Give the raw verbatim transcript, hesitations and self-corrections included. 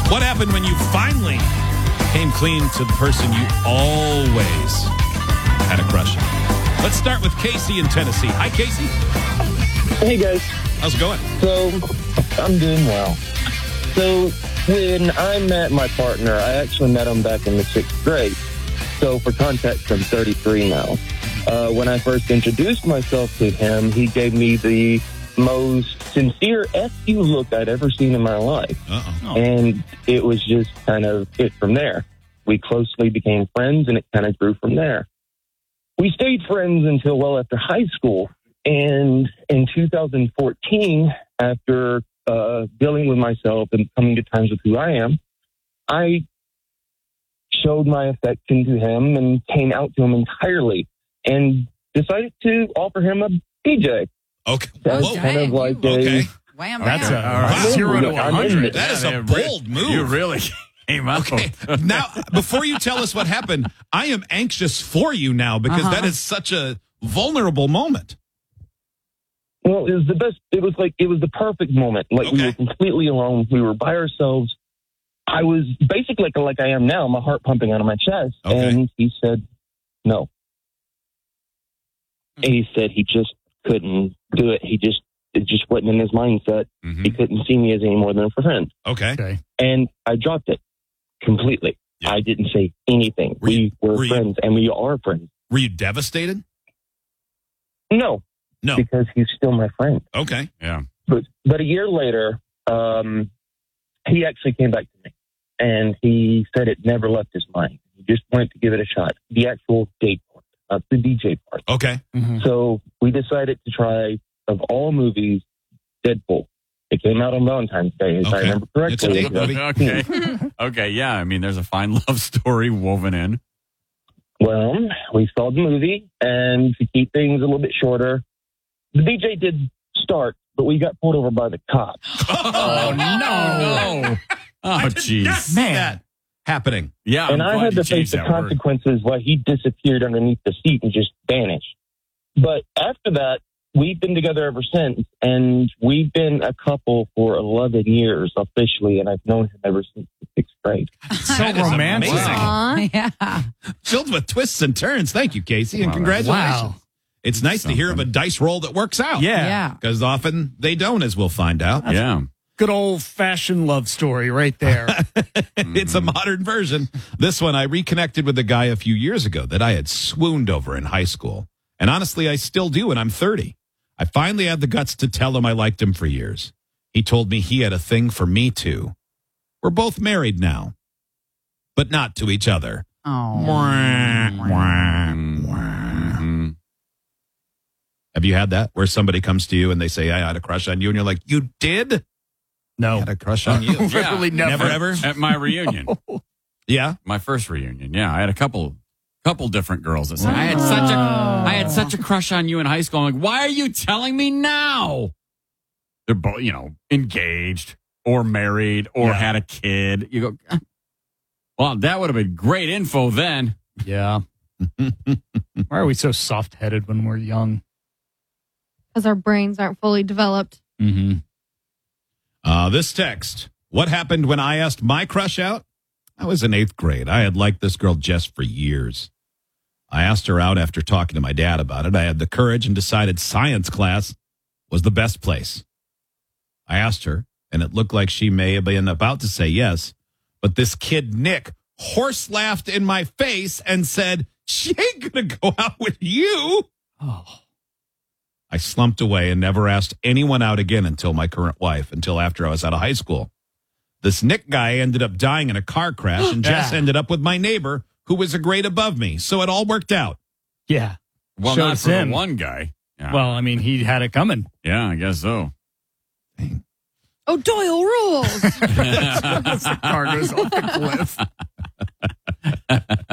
What happened when you finally came clean to the person you always had a crush on? Let's start with Casey in Tennessee. Hi, Casey. Hey, guys. How's it going? So, I'm doing well. So, when I met my partner, I actually met him back in the sixth grade. So, for context, I'm thirty-three now. Uh, when I first introduced myself to him, he gave me the most sincere F you look I'd ever seen in my life. Uh-oh. And it was just kind of it from there. We closely became friends, and it kind of grew from there. We stayed friends until well after high school. And in two thousand fourteen, after uh, dealing with myself and coming to terms with who I am, I showed my affection to him and came out to him entirely and decided to offer him a D J. Okay. That's Whoa. kind of like Okay. a... Wham, That's a bam. all right. Wow. zero to I'm one in hundred. it. That is a Yeah, bold move. You really came out. Okay. Now, before you tell us what happened, I am anxious for you now because Uh-huh. that is such a vulnerable moment. Well, it was the best. It was like, it was the perfect moment. Like, we Okay. were completely alone. We were by ourselves. I was basically like, like I am now, my heart pumping out of my chest. Okay. And he said, no. And he said he just couldn't do it. He just, it just wasn't in his mindset. Mm-hmm. He couldn't see me as any more than a friend. Okay. Okay. And I dropped it completely. Yeah. I didn't say anything. Were you- we were, were you- friends, and we are friends. Were you devastated? No, No. because he's still my friend. Okay. Yeah. But but a year later, um, he actually came back to me, and he said it never left his mind. He just wanted to give it a shot. The actual date part, not the D J part. Okay. Mhm. So we decided to try, of all movies, Deadpool. It came out on Valentine's Day, as I Okay. remember correctly. It's a date movie. Okay. Okay. Yeah. I mean, there's a fine love story woven in. Well, we saw the movie, and to keep things a little bit shorter, the D J did start, but we got pulled over by the cops. Oh, no. Oh, jeez. Yes, Man. that happening. Yeah. I'm and I glad had you to face changed the that word. consequences while he disappeared underneath the seat and just vanished. But after that, we've been together ever since, and we've been a couple for eleven years officially, and I've known him ever since the sixth grade. So That is romantic. amazing. Aw, yeah. Filled with twists and turns. Thank you, Casey, and Wow. congratulations. Wow. It's nice to hear of a dice roll that works out. Yeah. Yeah. Because often they don't, as we'll find out. Yeah. Good old fashioned love story right there. It's a modern version. This one, I reconnected with a guy a few years ago that I had swooned over in high school. And honestly, I still do, and I'm thirty. I finally had the guts to tell him I liked him for years. He told me he had a thing for me, too. We're both married now, but not to each other. Oh. Mhm. Have you had that where somebody comes to you and they say, I had a crush on you, and you're like, you did? I No. had a crush on you. Yeah. Really never. Never ever? At my reunion. Yeah. My first reunion. Yeah. I had a couple couple different girls that said, I had such a I had such a crush on you in high school. I'm like, why are you telling me now? They're both, you know, engaged or married or Yeah. had a kid. You go, "Ah, well, that would have been great info then. Yeah. Why are we so soft headed when we're young? Because our brains aren't fully developed. Mm-hmm. Uh, this text. What happened when I asked my crush out? I was in eighth grade. I had liked this girl Jess for years. I asked her out after talking to my dad about it. I had the courage and decided science class was the best place. I asked her, and it looked like she may have been about to say yes, but this kid, Nick, horse laughed in my face and said, she ain't going to go out with you. Oh. I slumped away and never asked anyone out again until my current wife, until after I was out of high school. This Nick guy ended up dying in a car crash, and Jess Yeah. ended up with my neighbor, who was a grade above me. So it all worked out. Yeah. Well, Showed not us for him. the one guy. Yeah. Well, I mean, he had it coming. yeah, I guess so. Oh, Doyle rules. The car goes off the cliff.